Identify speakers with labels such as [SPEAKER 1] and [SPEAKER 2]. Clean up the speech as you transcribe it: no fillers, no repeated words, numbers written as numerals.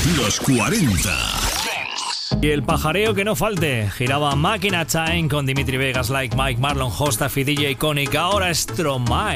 [SPEAKER 1] Los 40.
[SPEAKER 2] Y el pajareo que no falte. Giraba Máquina Time con Dimitri Vegas, Like Mike, Marlon Hostaff y DJ Konik. Ahora Stromae.